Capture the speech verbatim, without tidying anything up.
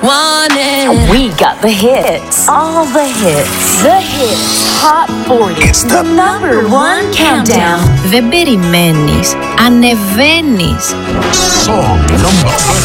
want it. We got the hits. All the hits. The hits. Hot forty. It's the number one countdown. Δεν περιμένεις. Ανεβαίνεις. Song number